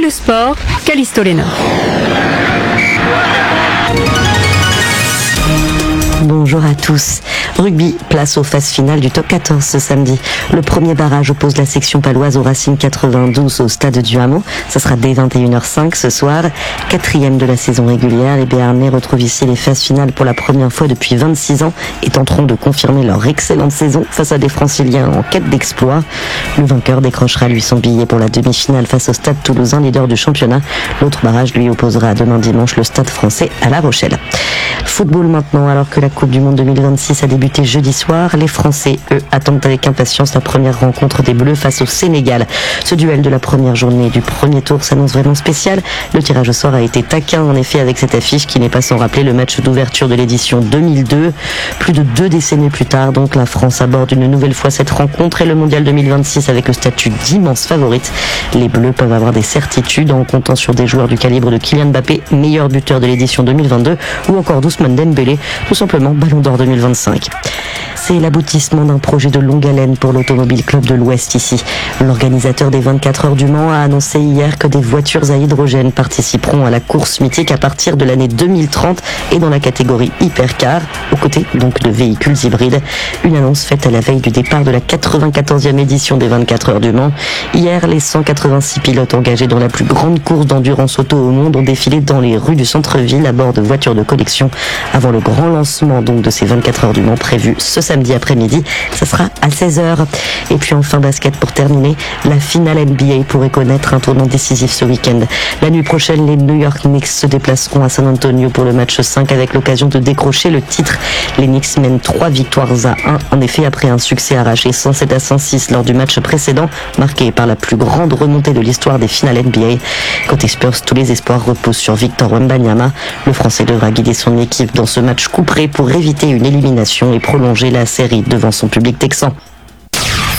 Sport, Callisto Léna. Bonjour à tous. Rugby, place aux phases finales du top 14 ce samedi. Le premier barrage oppose la section paloise au Racing 92 au stade du Hameau. Ça sera dès 21h05 ce soir. 4e de la saison régulière, les Béarnais retrouvent ici les phases finales pour la première fois depuis 26 ans et tenteront de confirmer leur excellente saison face à des Franciliens en quête d'exploit. Le vainqueur décrochera lui son billet pour la demi-finale face au stade toulousain, leader du championnat. L'autre barrage lui opposera demain dimanche le stade français à La Rochelle. Football maintenant, alors que la Coupe du Monde 2026 a débuté jeudi soir, les Français, eux, attendent avec impatience la première rencontre des Bleus face au Sénégal. Ce duel de la première journée du premier tour s'annonce vraiment spécial. Le tirage au sort a été taquin, en effet, avec cette affiche qui n'est pas sans rappeler le match d'ouverture de l'édition 2002. Plus de 2 décennies plus tard, donc, la France aborde une nouvelle fois cette rencontre et le Mondial 2026 avec le statut d'immense favorite. Les Bleus peuvent avoir des certitudes en comptant sur des joueurs du calibre de Kylian Mbappé, meilleur buteur de l'édition 2022, ou encore Ousmane Dembélé, tout simplement Ballon d'Or 2025. C'est l'aboutissement d'un projet de longue haleine pour l'Automobile Club de l'Ouest ici. L'organisateur des 24 heures du Mans a annoncé hier que des voitures à hydrogène participeront à la course mythique à partir de l'année 2030 et dans la catégorie hypercar, aux côtés donc de véhicules hybrides. Une annonce faite à la veille du départ de la 94e édition des 24 heures du Mans. Hier, les 186 pilotes engagés dans la plus grande course d'endurance auto au monde ont défilé dans les rues du centre-ville à bord de voitures de collection avant le grand lancement donc de ces 24 heures du Mans prévu ce samedi après-midi. Ça sera à 16h. Et puis enfin basket pour terminer, la finale NBA pourrait connaître un tournant décisif ce week-end. La nuit prochaine, les New York Knicks se déplaceront à San Antonio pour le match 5 avec l'occasion de décrocher le titre. Les Knicks mènent 3 victoires à 1, en effet après un succès arraché 107 à 106 lors du match précédent, marqué par la plus grande remontée de l'histoire des finales NBA. Côté Spurs, tous les espoirs reposent sur Victor Wembanyama. Le Français devra guider son équipe dans ce match couperé pour éviter une élimination et prolonger la série devant son public texan.